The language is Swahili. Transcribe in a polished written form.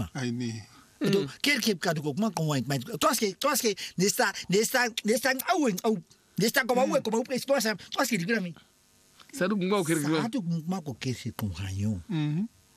ma. Ai nee. Tu quelqu'un qui a du comment toi ce que nesta como toi ce que dit Sadu ngwa ko Sadu ngwa ko kesi com ranyo.